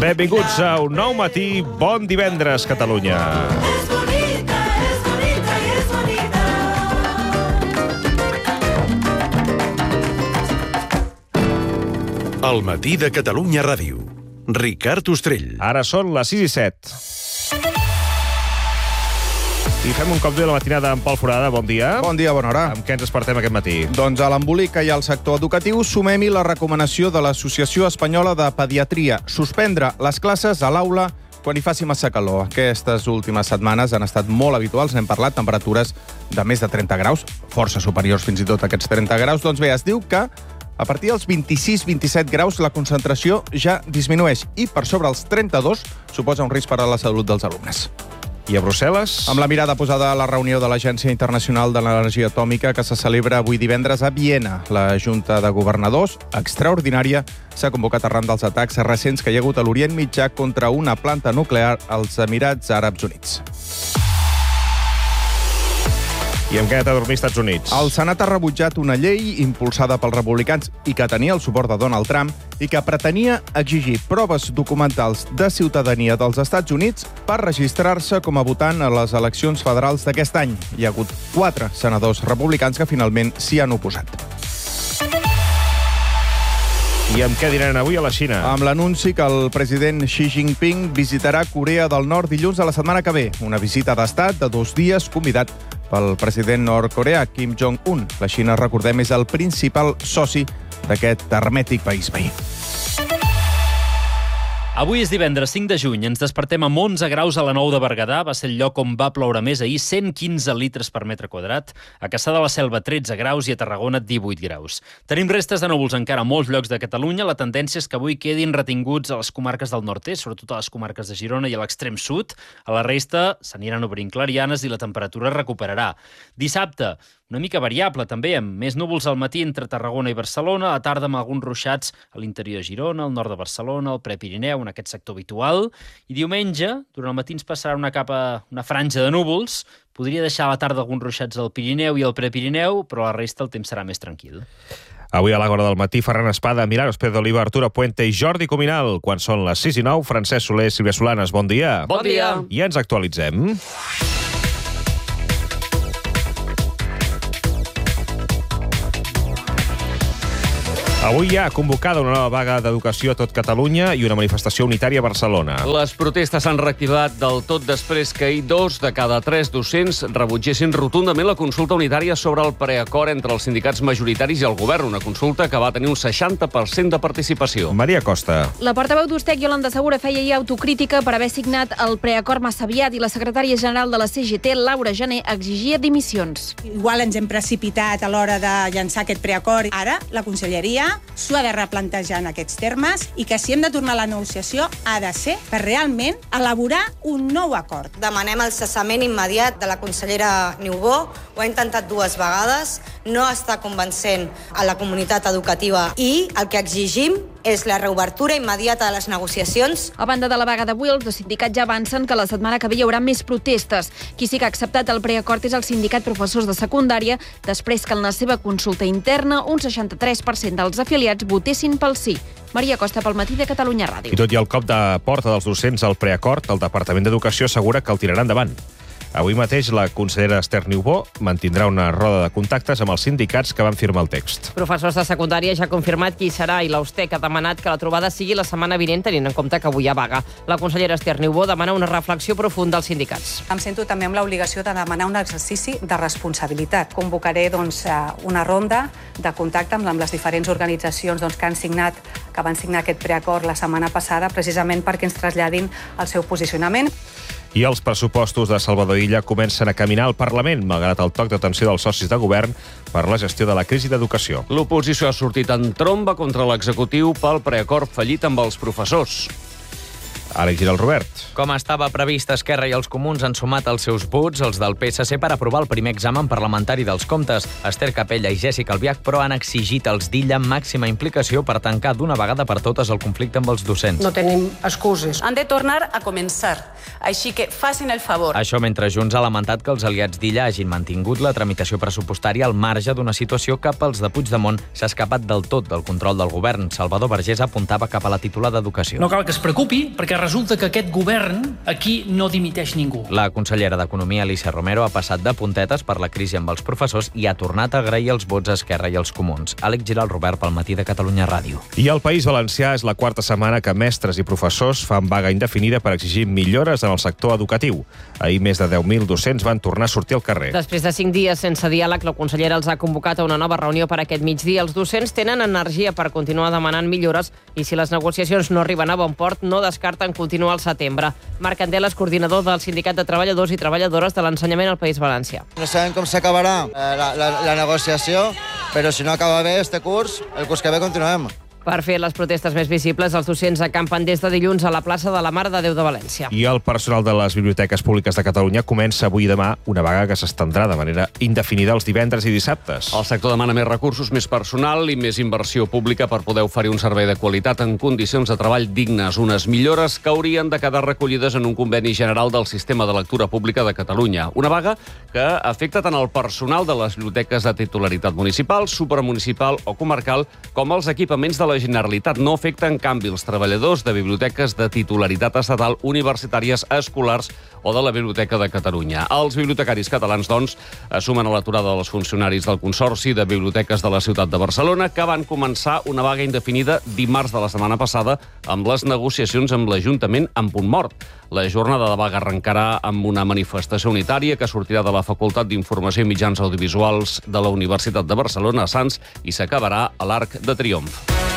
Benvinguts a un nou matí. Bon divendres, Catalunya. El matí de Catalunya Ràdio. Ricard Ostrell. Ara són les 6:07. I fem un cop d'ull a la matinada amb Pol Forada. Bon dia. Bon dia, bona hora. Amb què ens despertem aquest matí? Doncs a l'embolic que hi ha al sector educatiu sumem-hi la recomanació de l'Associació Espanyola de Pediatria: suspendre les classes a l'aula quan hi faci massa calor. Aquestes últimes setmanes han estat molt habituals, n'hem parlat, temperatures de més de 30 graus, força superiors fins i tot a aquests 30 graus. Doncs bé, es diu que a partir dels 26-27 graus la concentració ja disminueix i per sobre els 32 suposa un risc per a la salut dels alumnes. I a Brussel·les? Amb la mirada posada a la reunió de l'Agència Internacional de l'Energia Atòmica que se celebra avui divendres a Viena. La Junta de Governadors, extraordinària, s'ha convocat arran dels atacs recents que hi ha hagut a l'Orient Mitjà contra una planta nuclear als Emirats Àrabs Units. I amb què ha d'adormir Estats Units? El Senat ha rebutjat una llei impulsada pels republicans i que tenia el suport de Donald Trump i que pretenia exigir proves documentals de ciutadania dels Estats Units per registrar-se com a votant a les eleccions federals d'aquest any. Hi ha hagut 4 senadors republicans que finalment s'hi han oposat. I amb què diran avui a la Xina? Amb l'anunci que el president Xi Jinping visitarà Corea del Nord dilluns de la setmana que ve. Una visita d'estat de 2 dies convidat pel president nord-coreà Kim Jong-un. La Xina, recordem, és el principal soci d'aquest hermètic país veí. Avui és divendres 5 de juny. Ens despertem amb 11 graus a la Nou de Berguedà. Va ser el lloc on va ploure més ahir, 115 litres per metre quadrat. A Cassà de la Selva, 13 graus, i a Tarragona, 18 graus. Tenim restes de núvols encara a molts llocs de Catalunya. La tendència és que avui quedin retinguts a les comarques del nord-est, sobretot a les comarques de Girona i a l'extrem sud. A la resta s'aniran obrint clarianes i la temperatura recuperarà. Dissabte, una mica variable, també, amb més núvols al matí entre Tarragona i Barcelona, a la tarda amb alguns ruixats a l'interior de Girona, al nord de Barcelona, al Prepirineu, en aquest sector habitual. I diumenge, durant el matí ens passarà una franja de núvols. Podria deixar a la tarda alguns ruixats al Pirineu i al Prepirineu, però a la resta el temps serà més tranquil. Avui a l'Àgora del matí, Ferran Espada, Milagros Pérez d'Oliva, Arturo Puente i Jordi Cuminal. Quan són les 6:09, Francesc Soler, Sílvia Solanes, bon dia. Bon dia. I ens actualitzem. Avui hi ha convocada una nova vaga d'educació a tot Catalunya i una manifestació unitària a Barcelona. Les protestes s'han reactivat del tot després que ahir 2 de cada 3 docents rebutgessin rotundament la consulta unitària sobre el preacord entre els sindicats majoritaris i el govern, una consulta que va tenir un 60% de participació. Maria Costa. La portaveu d'Ustec, Iolanda Segura, feia ahir autocrítica per haver signat el preacord massa aviat i la secretària general de la CGT, Laura Gené, exigia dimissions. Igual ens hem precipitat a l'hora de llançar aquest preacord. Ara, la conselleria s'ho ha de replantejar en aquests termes i que si hem de tornar a la negociació ha de ser per realment elaborar un nou acord. Demanem el cessament immediat de la consellera Niubó. Ho ha intentat 2 vegades, no està convencent a la comunitat educativa i el que exigim és la reobertura immediata de les negociacions. A banda de la vaga d'avui, els dos sindicats ja avancen que la setmana que ve hi haurà més protestes. Qui sí que ha acceptat el preacord és el sindicat professors de secundària, després que en la seva consulta interna un 63% dels afiliats votessin pel sí. Maria Costa, pel matí de Catalunya Ràdio. I tot i el cop de porta dels docents al preacord, el Departament d'Educació assegura que el tirarà endavant. Avui mateix la consellera Esther Niubó mantindrà una roda de contactes amb els sindicats que van firmar el text. Professors de secundària ja ha confirmat qui serà i l'Ustec ha demanat que la trobada sigui la setmana vinent, tenint en compte que avui hi ha vaga. La consellera Esther Niubó demana una reflexió profunda als sindicats. Em sento també amb l'obligació de demanar un exercici de responsabilitat. Convocaré una ronda de contacte amb les diferents organitzacions que van signar aquest preacord la setmana passada, precisament perquè ens traslladin el seu posicionament. I els pressupostos de Salvador Illa comencen a caminar al Parlament, malgrat el toc d'atenció dels socis de govern per la gestió de la crisi d'educació. L'oposició ha sortit en tromba contra l'executiu pel preacord fallit amb els professors. Àlex Giral Robert. Com estava previst, Esquerra i els Comuns han sumat els seus vots, els del PSC, per aprovar el primer examen parlamentari dels comptes. Esther Capella i Jèssica Albiach, però, han exigit als d'Illa màxima implicació per tancar d'una vegada per totes el conflicte amb els docents. No tenim excuses. Han de tornar a començar, així que facin el favor. Això mentre Junts ha lamentat que els aliats d'Illa hagin mantingut la tramitació pressupostària al marge d'una situació que pels de Puigdemont s'ha escapat del tot del control del govern. Salvador Vergés apuntava cap a la titular d'Educació. No cal que es preocupi, perquè resulta que aquest govern aquí no dimiteix ningú. La consellera d'Economia, Alicia Romero, ha passat de puntetes per la crisi amb els professors i ha tornat a agrair els vots a Esquerra i els Comuns. Àlex Giral Robert, pel Matí de Catalunya Ràdio. I al País Valencià és la quarta setmana que mestres i professors fan vaga indefinida per exigir millores en el sector educatiu. Ahir més de 10.000 docents van tornar a sortir al carrer. Després de 5 dies sense diàleg, la consellera els ha convocat a una nova reunió per aquest migdia. Els docents tenen energia per continuar demanant millores i si les negociacions no arriben a bon port, no descarten continuar al setembre. Marc Candeles, coordinador del Sindicat de Treballadors i Treballadores de l'Ensenyament al País Valencià. No sabem com s'acabarà la negociació, però si no acaba bé este curs, el curs que ve continuem. Per fer les protestes més visibles, els docents acampen des de dilluns a la plaça de la Mare de Déu de València. I el personal de les biblioteques públiques de Catalunya comença avui i demà una vaga que s'estendrà de manera indefinida els divendres i dissabtes. El sector demana més recursos, més personal i més inversió pública per poder oferir un servei de qualitat en condicions de treball dignes. Unes millores que haurien de quedar recollides en un conveni general del Sistema de Lectura Pública de Catalunya. Una vaga que afecta tant el personal de les biblioteques de titularitat municipal, supramunicipal o comarcal, com els equipaments de la Generalitat. No afecta, en canvi, els treballadors de biblioteques de titularitat estatal, universitàries, escolars o de la Biblioteca de Catalunya. Els bibliotecaris catalans, doncs, sumen a l'aturada dels funcionaris del Consorci de Biblioteques de la ciutat de Barcelona, que van començar una vaga indefinida dimarts de la setmana passada amb les negociacions amb l'Ajuntament en punt mort. La jornada de vaga arrencarà amb una manifestació unitària que sortirà de la Facultat d'Informació i Mitjans Audiovisuals de la Universitat de Barcelona a Sants i s'acabarà a l'Arc de Triomf.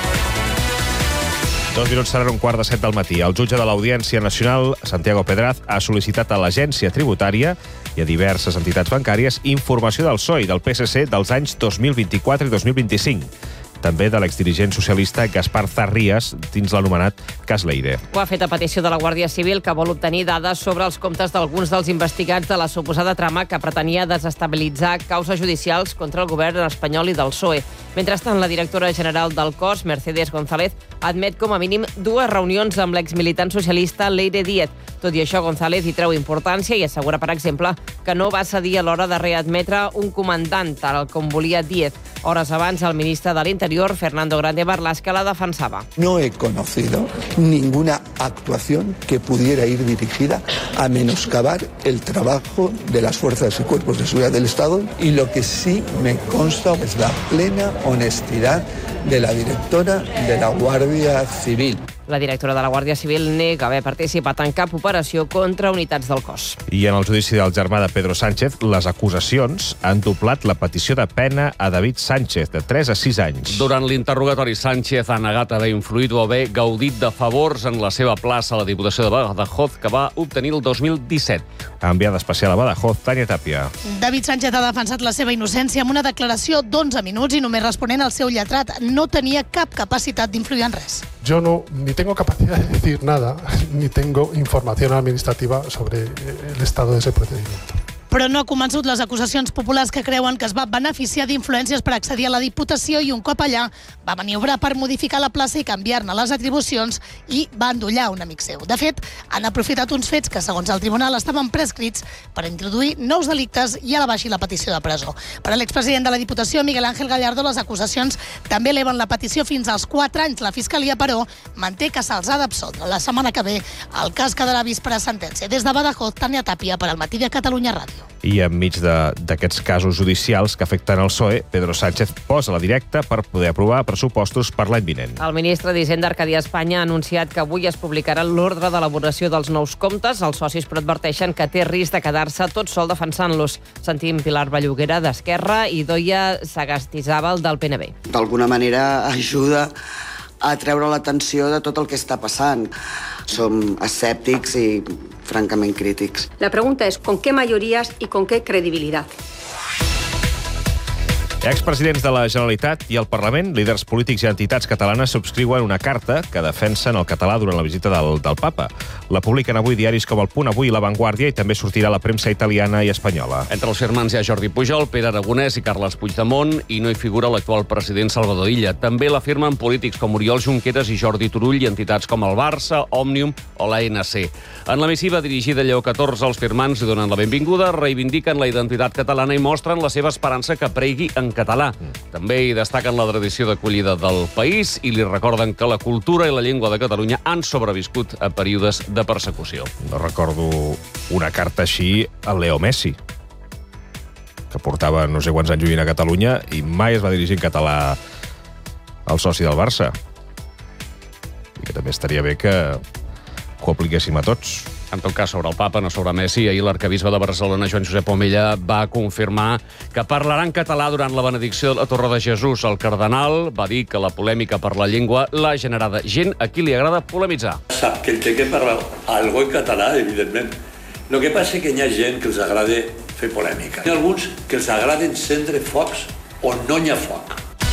2 minuts seran 6:45 del matí. El jutge de l'Audiència Nacional, Santiago Pedraz, ha sol·licitat a l'Agència Tributària i a diverses entitats bancàries informació del PSOE i del PSC dels anys 2024 i 2025. També de l'exdirigent socialista Gaspar Zarrías dins l'anomenat cas Leire. Ho ha fet a petició de la Guàrdia Civil, que vol obtenir dades sobre els comptes d'alguns dels investigats de la suposada trama que pretenia desestabilitzar causes judicials contra el govern espanyol i del PSOE. Mentrestant, la directora general del cos, Mercedes González, admet com a mínim 2 reunions amb l'exmilitant socialista Leire Díez. Tot i això, González hi treu importància i assegura, per exemple, que no va cedir a l'hora de readmetre un comandant, tal com volia Díez. Hores abans, el ministre de l'Interior, Fernando Grande Marlaska, la defensava. No he conocido ninguna actuación que pudiera ir dirigida a menoscabar el trabajo de las fuerzas y cuerpos de seguridad del Estado, y lo que sí me consta es la plena honestidad de la directora de la Guàrdia Civil. La directora de la Guàrdia Civil nega haver participat en cap operació contra unitats del cos. I en el judici del germà de Pedro Sánchez, les acusacions han doblat la petició de pena a David Sánchez, de 3 a 6 anys. Durant l'interrogatori, Sánchez ha negat haver influït o haver gaudit de favors en la seva plaça a la Diputació de Badajoz, que va obtenir el 2017. Enviada especial a Badajoz, Tània Tàpia. David Sánchez ha defensat la seva innocència amb una declaració d'11 minuts i només responent al seu lletrat. No tenia cap capacitat d'influir en res. Yo ni tengo capacidad de decir nada, ni tengo información administrativa sobre el estado de ese procedimiento. Però no ha convençut les acusacions populars que creuen que es va beneficiar d'influències per accedir a la Diputació i un cop allà va maniobrar per modificar la plaça i canviar-ne les atribucions i va endollar un amic seu. De fet, han aprofitat uns fets que, segons el tribunal, estaven prescrits per introduir nous delictes i elevar-hi la petició de presó. Per a l'expresident de la Diputació, Miguel Ángel Gallardo, les acusacions també eleven la petició fins als 4 anys. La Fiscalia, però, manté que se'ls ha d'absoldre. La setmana que ve el cas quedarà vist per a sentència. Des de Badajoz, Tània Tàpia, per al Matí de Catalunya Ràdio. I enmig d'aquests casos judicials que afecten el PSOE, Pedro Sánchez posa la directa per poder aprovar pressupostos per l'any vinent. El ministre d'Hisenda, Arcadi Espanya, ha anunciat que avui es publicarà l'ordre d'elaboració dels nous comptes. Els socis però adverteixen que té risc de quedar-se tot sol defensant-los. Sentim Pilar Belluguera, d'Esquerra, i Doia Sagastizábal, del PNB. D'alguna manera ajuda a treure l'atenció de tot el que està passant. Som escèptics i francament crítics. La pregunta es, ¿con qué mayorías y con qué credibilidad? Expresidents de la Generalitat i el Parlament, líders polítics i entitats catalanes subscriuen una carta que defensen el català durant la visita del Papa. La publiquen avui diaris com El Punt Avui i La Vanguardia i també sortirà a la premsa italiana i espanyola. Entre els firmants hi ha Jordi Pujol, Pere Aragonès i Carles Puigdemont i no hi figura l'actual president Salvador Illa. També la firmen polítics com Oriol Junqueras i Jordi Turull i entitats com el Barça, Òmnium o l'ANC. En la missiva dirigida a Lleó XIV, els firmants hi donen la benvinguda, reivindiquen la identitat catalana i mostren la seva esperança que pregui en català. També hi destaquen la tradició d'acollida del país i li recorden que la cultura i la llengua de Catalunya han sobreviscut a períodes de persecució. No recordo una carta així a Leo Messi, que portava no sé quants anys vivint a Catalunya i mai es va dirigir en català al soci del Barça. I que també estaria bé que ho apliquéssim a tots. En tot cas, sobre el papa, no sobre Messi, ahir l'arquebisbe de Barcelona, Joan Josep Omella, va confirmar que parlarà en català durant la benedicció de la Torre de Jesús. El cardenal va dir que la polèmica per la llengua l'ha generada gent a qui li agrada polemitzar. Sap que el té que parlar algo en català, evidentment. El que passa és que hi ha gent que els agrada fer polèmica. Hi ha alguns que els agrada encendre focs on no hi ha foc.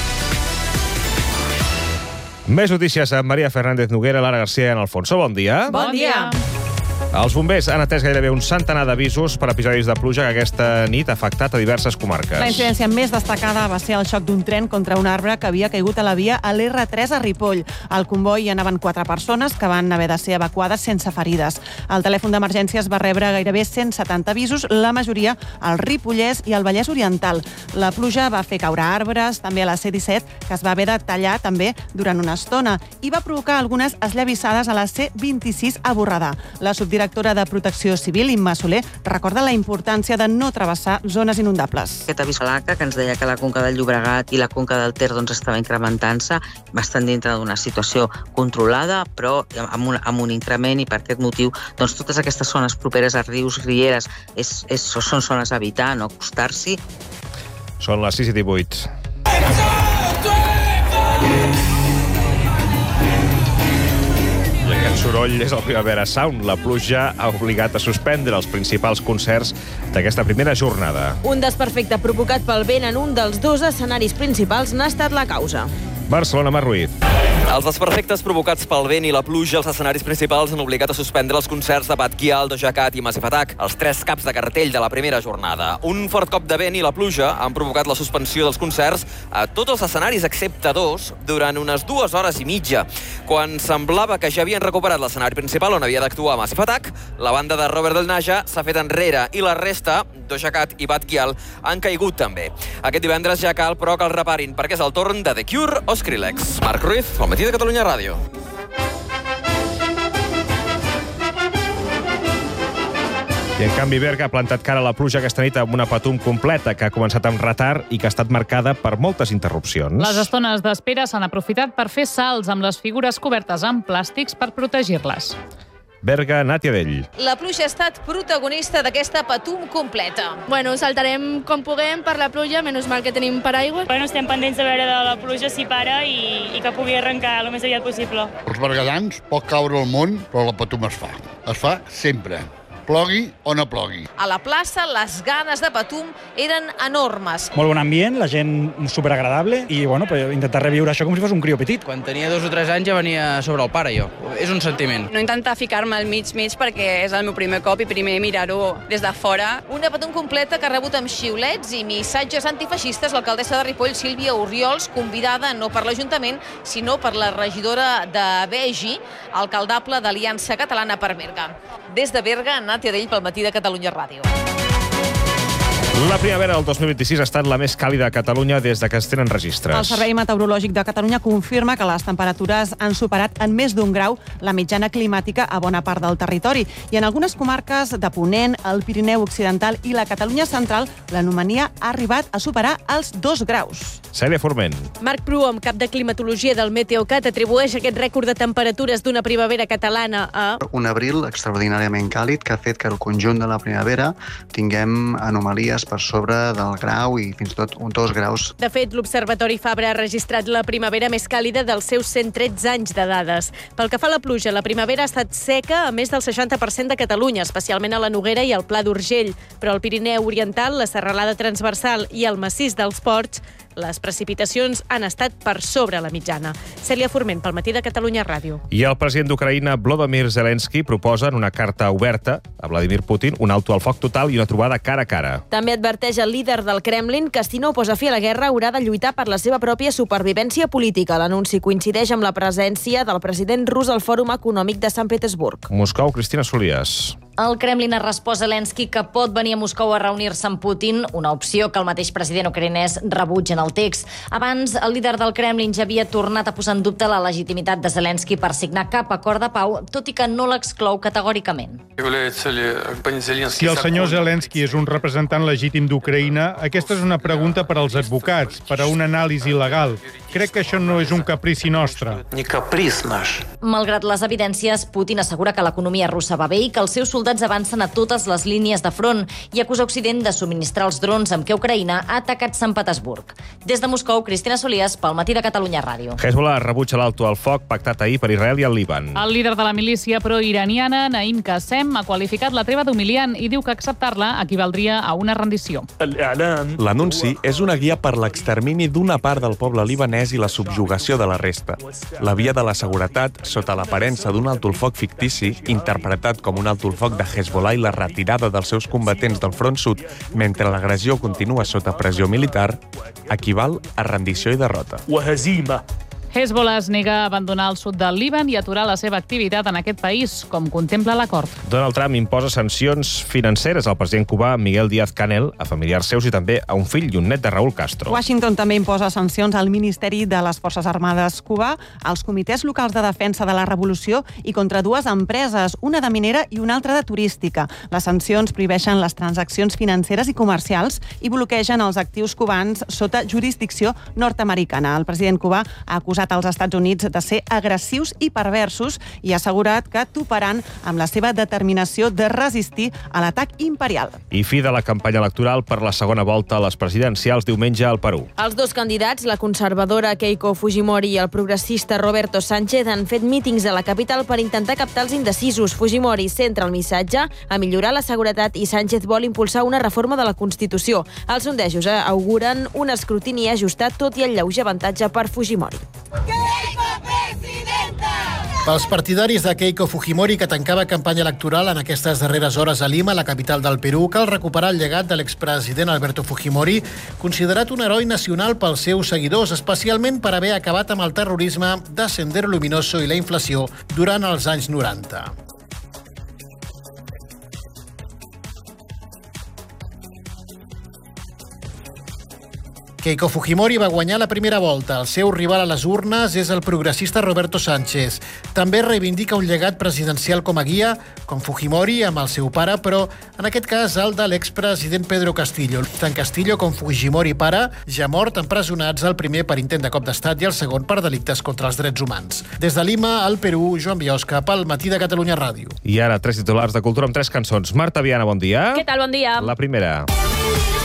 Més notícies amb Maria Fernández Noguera, Lara García i en Alfonso. Bon dia. Bon dia. Els bombers han atès gairebé un centenar d'avisos per episodis de pluja que aquesta nit ha afectat a diverses comarques. La incidència més destacada va ser el xoc d'un tren contra un arbre que havia caigut a la via a l'R3 a Ripoll. Al comboi hi anaven 4 persones que van haver de ser evacuades sense ferides. El telèfon d'emergències va rebre gairebé 170 avisos, la majoria al Ripollès i al Vallès Oriental. La pluja va fer caure arbres, també a la C-17, que es va haver de tallar també durant una estona, i va provocar algunes esllavissades a la C-26 a Borredà. La subdirectora de Protecció Civil, Imma Soler, recorda la importància de no travessar zones inundables. Aquest avís a l'ACA, que ens deia que la conca del Llobregat i la conca del Ter estava incrementant-se, bastant dintre d'una situació controlada, però amb un increment, i per aquest motiu totes aquestes zones properes a rius, rieres, són zones a evitar, no acostar-s'hi. Són les 6:18. Soroll és el Primavera Sound. La pluja ha obligat a suspendre els principals concerts d'aquesta primera jornada. Un desperfecte provocat pel vent en un dels 2 escenaris principals n'ha estat la causa. Barcelona, Mar Ruiz. Els desperfectes provocats pel vent i la pluja als escenaris principals han obligat a suspendre els concerts de Batguial, Doja Cat i Massive Attack, els 3 caps de cartell de la primera jornada. Un fort cop de vent i la pluja han provocat la suspensió dels concerts a tots els escenaris excepte 2 durant unes 2 hores i mitja. Quan semblava que ja havien recuperat l'escenari principal on havia d'actuar Massive Attack, la banda de Robert Del Naja s'ha fet enrere i la resta, Doja Cat i Batguial, han caigut també. Aquest divendres ja cal, però, que el reparin, perquè és el torn de The Cure o Skrillex. Marc Ruiz, al matí de Catalunya Ràdio. I en canvi Berga ha plantat cara a la pluja aquesta nit amb una Patum completa que ha començat amb retard i que ha estat marcada per moltes interrupcions. Les estones d'espera s'han aprofitat per fer salts amb les figures cobertes amb plàstics per protegir-les. Berga, Nàtia Dell. La pluja ha estat protagonista d'aquesta Patum completa. Bueno, saltarem com puguem per la pluja, menys mal que tenim paraigua. Bueno, estem pendents de veure de la pluja si para i que pugui arrencar el més aviat possible. Els berguedans pot caure el món, però la Patum es fa. Es fa sempre. Plogui o no plogui. A la plaça, les ganes de Patum eren enormes. Molt bon ambient, la gent superagradable i bueno, intentar reviure això com si fos un crió petit. Quan tenia 2 o 3 anys ja venia sobre el pare, jo. És un sentiment. No intentar ficar-me al mig perquè és el meu primer cop i primer mirar-ho des de fora. Una Patum completa que ha rebut amb xiulets i missatges antifeixistes l'alcaldessa de Ripoll, Sílvia Orriols, convidada no per l'Ajuntament, sinó per la regidora de Begi, alcaldable d'Aliança Catalana per Berga. Des de Berga, Nàtia Dell pel matí de Catalunya Ràdio. La primavera del 2026 ha estat la més càlida a Catalunya des de que es tenen registres. El Servei Meteorològic de Catalunya confirma que les temperatures han superat en més d'1 grau la mitjana climàtica a bona part del territori. I en algunes comarques de Ponent, el Pirineu Occidental i la Catalunya Central, l'anomalia ha arribat a superar els 2 graus. Cèlia Forment. Marc Prohom, cap de climatologia del Meteocat, atribueix aquest rècord de temperatures d'una primavera catalana a... Un abril extraordinàriament càlid que ha fet que el conjunt de la primavera tinguem anomalies per sobre del grau i fins i tot 2 graus. De fet, l'Observatori Fabra ha registrat la primavera més càlida dels seus 113 anys de dades. Pel que fa a la pluja, la primavera ha estat seca a més del 60% de Catalunya, especialment a la Noguera i al Pla d'Urgell, però al Pirineu Oriental, la Serralada Transversal i el Massís dels Ports Les precipitacions han estat per sobre la mitjana. Cèlia Forment, pel Matí de Catalunya Ràdio. I el president d'Ucraïna, Volodymyr Zelensky, proposa en una carta oberta a Vladimir Putin un alto al foc total i una trobada cara a cara. També adverteix el líder del Kremlin que si no posa fi a la guerra haurà de lluitar per la seva pròpia supervivència política. L'anunci coincideix amb la presència del president rus al Fòrum Econòmic de Sant Petersburg. Moscou, Cristina Solias. El Kremlin ha respost a Zelensky que pot venir a Moscou a reunir-se amb Putin, una opció que el mateix president ucraïnès rebutja en el text. Abans, el líder del Kremlin ja havia tornat a posar en dubte la legitimitat de Zelensky per signar cap acord de pau, tot i que no l'exclou categòricament. Si el senyor Zelensky és un representant legítim d'Ucraïna, aquesta és una pregunta per als advocats, per a una anàlisi legal. Crec que això no és un caprici nostre. Malgrat les evidències, Putin assegura que l'economia russa va bé i que els seus soldats avancen a totes les línies de front i acusa Occident de subministrar els drons amb què Ucraïna ha atacat Sant Petersburg. Des de Moscou, Cristina Solias, pel Matí de Catalunya Ràdio. Hezbollah rebutja l'alto al foc pactat ahir per Israel i el Líban. El líder de la milícia pro-iraniana, Naim Qassem, ha qualificat la treva d'humiliant i diu que acceptar-la equivaldria a una rendició. L'anunci és una guia per l'extermini d'una part del poble libanès i la subjugació de la resta. La via de la seguretat, sota l'aparença d'un alto al foc fictici, interpretat com un alto al foc de Hezbollah i la retirada dels seus combatents del front sud mentre l'agressió continua sota pressió militar, equival a rendició i derrota. Hezbollah es nega a abandonar el sud del Líban i aturar la seva activitat en aquest país, com contempla l'acord. Donald Trump imposa sancions financeres al president cubà Miguel Díaz-Canel, a familiars seus i també a un fill i un net de Raúl Castro. Washington també imposa sancions al Ministeri de les Forces Armades cubà, als comitès locals de defensa de la revolució i contra dues empreses, una de minera i una altra de turística. Les sancions prohibeixen les transaccions financeres i comercials i bloquegen els actius cubans sota jurisdicció nord-americana. El president cubà ha acusat als Estats Units de ser agressius i perversos i ha assegurat que toparan amb la seva determinació de resistir a l'atac imperial. I fi de la campanya electoral per la segona volta a les presidencials diumenge al Perú. Els dos candidats, la conservadora Keiko Fujimori i el progressista Roberto Sánchez, han fet mítings a la capital per intentar captar els indecisos. Fujimori centra el missatge a millorar la seguretat i Sánchez vol impulsar una reforma de la Constitució. Els sondejos auguren un escrutini ajustat, tot i el lleuger avantatge per Fujimori. Pels partidaris de Keiko Fujimori, que tancava campanya electoral en aquestes darreres hores a Lima, la capital del Perú, cal recuperar el llegat de l'expresident Alberto Fujimori, considerat un heroi nacional pels seus seguidors, especialment per haver acabat amb el terrorisme de Sendero Luminoso i la inflació durant els anys 90. Keiko Fujimori va guanyar la primera volta. El seu rival a les urnes és el progressista Roberto Sánchez. També reivindica un llegat presidencial com a guia, com Fujimori amb el seu pare, però en aquest cas el de l'expresident Pedro Castillo. Tant Castillo com Fujimori pare, ja mort, empresonats, el primer per intent de cop d'estat i el segon per delictes contra els drets humans. Des de Lima, al Perú, Joan Biosca, pel Matí de Catalunya Ràdio. I ara, 3 titulars de cultura amb 3 cançons. Marta Viana, bon dia. Què tal, bon dia? La primera.